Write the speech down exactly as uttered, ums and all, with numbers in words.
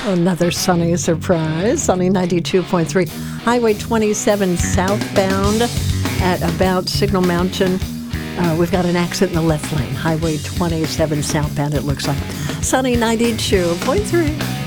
Another sunny surprise. Sunny ninety-two point three. Highway twenty-seven southbound at about Signal Mountain. Uh, we've got an accident in the left lane. Highway twenty-seven southbound, it looks like. Sunny ninety-two point three.